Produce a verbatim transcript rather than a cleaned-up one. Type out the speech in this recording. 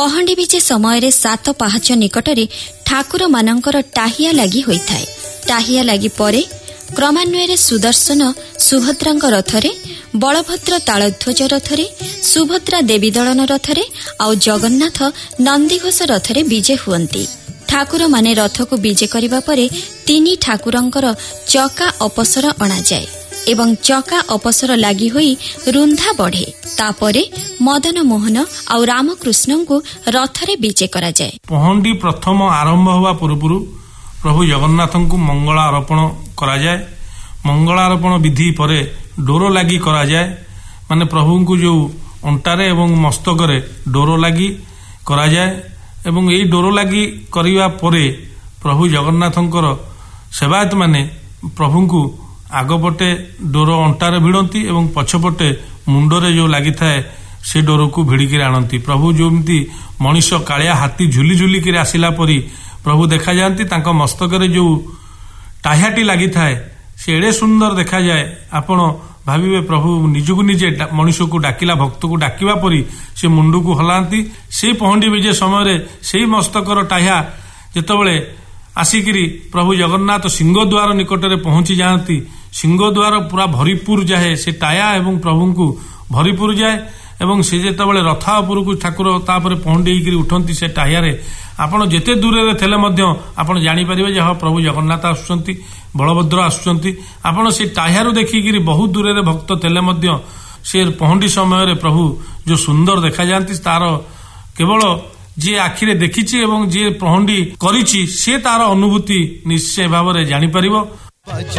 ପହଣ୍ଡି ବିଜେ ସମୟରେ ସାତ ପାହାଚ ନିକଟରେ ଠାକୁରମାନଙ୍କର ଟାହିଆ ଲାଗି ହୋଇଥାଏ। ଟାହିଆ ଲାଗି ପରେ କ୍ରମାନ୍ୱୟରେ ସୁଦର୍ଶନ ସୁଭଦ୍ରାଙ୍କ ରଥରେ, ବଳଭଦ୍ର ତାଳଧ୍ୱଜ ରଥରେ, ସୁଭଦ୍ରା ଦେବୀ ଦଳନ ରଥରେ ଆଉ ଜଗନ୍ନାଥ ନନ୍ଦିଘୋଷ ରଥରେ ବିଜେ ହୁଅନ୍ତି। ଠାକୁରମାନେ ରଥକୁ ବିଜେ କରିବା ପରେ ତିନି ଠାକୁରଙ୍କର ଚକା ଅପସର ଅଣାଯାଏ ଏବଂ ଚକା ଅପସର ଲାଗି ହୋଇ ରୁନ୍ଧା ବଢ଼େ। ତାପରେ ମଦନ ମୋହନ ଆଉ ରାମକୃଷ୍ଣଙ୍କୁ ରଥରେ ବିଜେ କରାଯାଏ। ପହଣ୍ଡି ପ୍ରଥମ ଆରମ୍ଭ ହେବା ପୂର୍ବରୁ ପ୍ରଭୁ ଜଗନ୍ନାଥଙ୍କୁ ମଙ୍ଗଳ ଆରୋପଣ କରାଯାଏ। ମଙ୍ଗଳ ଆରୋପଣ ବିଧି ପରେ ଡୋର ଲାଗି କରାଯାଏ। ମାନେ ପ୍ରଭୁଙ୍କୁ ଯେଉଁ ଅଣ୍ଟାରେ ଏବଂ ମସ୍ତକରେ ଡୋର ଲାଗି କରାଯାଏ ଏବଂ ଏହି ଡୋର ଲାଗି କରିବା ପରେ ପ୍ରଭୁ ଜଗନ୍ନାଥଙ୍କର ସେବାୟତ ମାନେ ପ୍ରଭୁଙ୍କୁ ଆଗପଟେ ଡୋର ଅଣ୍ଟାରେ ଭିଡ଼ନ୍ତି ଏବଂ ପଛପଟେ ମୁଣ୍ଡରେ ଯେଉଁ ଲାଗିଥାଏ ସେ ଡୋରକୁ ଭିଡ଼ିକିରି ଆଣନ୍ତି। ପ୍ରଭୁ ଯେମିତି ମଣିଷ କାଳିଆ ହାତୀ ଝୁଲି ଝୁଲିକିରି ଆସିଲା ପରି ପ୍ରଭୁ ଦେଖାଯାଆନ୍ତି। ତାଙ୍କ ମସ୍ତକରେ ଯେଉଁ ଟାହିଆଟି ଲାଗିଥାଏ ସେ ଏଡ଼େ ସୁନ୍ଦର ଦେଖାଯାଏ। ଆପଣ ଭାବିବେ ପ୍ରଭୁ ନିଜକୁ ନିଜେ ମଣିଷକୁ ଡାକିଲା, ଭକ୍ତକୁ ଡାକିବା ପରି ସେ ମୁଣ୍ଡକୁ ହଲାନ୍ତି। ସେଇ ପହଣ୍ଡି ବିଜେ ସମୟରେ ସେଇ ମସ୍ତକର ଟାହିଆ ଯେତେବେଳେ ଆସିକିରି ପ୍ରଭୁ ଜଗନ୍ନାଥ ସିଂହଦ୍ୱାର ନିକଟରେ ପହଞ୍ଚି ଯାଆନ୍ତି, ସିଂହଦ୍ୱାର ପୁରା ଭରିପୁର ଯାଏ ସେ ଟାୟା ଏବଂ ପ୍ରଭୁଙ୍କୁ ଭରିପୁର ଯାଏ ଏବଂ ସେ ଯେତେବେଳେ ରଥ ଉପରକୁ ଠାକୁର ତାପରେ ପହଣ୍ଡି ହେଇକିରି ଉଠନ୍ତି ସେ ଟାହିଆରେ, ଆପଣ ଯେତେ ଦୂରରେ ଥିଲେ ମଧ୍ୟ ଆପଣ ଜାଣିପାରିବେ ଯେ ହଁ ପ୍ରଭୁ ଜଗନ୍ନାଥ ଆସୁଛନ୍ତି, ବଳଭଦ୍ର ଆସୁଛନ୍ତି। ଆପଣ ସେ ଟାହିଆରୁ ଦେଖିକିରି ବହୁତ ଦୂରରେ ଭକ୍ତ ଥିଲେ ମଧ୍ୟ ସେ ପହଣ୍ଡି ସମୟରେ ପ୍ରଭୁ ଯେଉଁ ସୁନ୍ଦର ଦେଖାଯାଆନ୍ତି ତାର କେବଳ ଯିଏ ଆଖିରେ ଦେଖିଛି ଏବଂ ଯିଏ ପହଣ୍ଡି କରିଛି ସେ ତାର ଅନୁଭୂତି ନିଶ୍ଚୟ ଭାବରେ ଜାଣିପାରିବ।